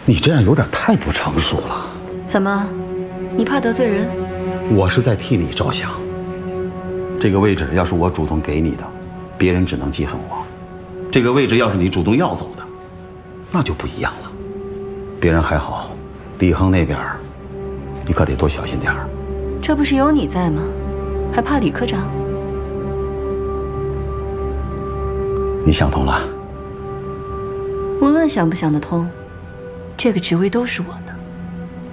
你这样有点太不成熟了。 怎么，你怕得罪人？ 我是在替你着想。这个位置要是我主动给你的，别人只能记恨我；这个位置要是你主动要走的，那就不一样了。别人还好，李亨那边，你可得多小心点儿。 这不是有你在吗？还怕李科长？ 你想通了？ 无论想不想得通，这个职位都是我的。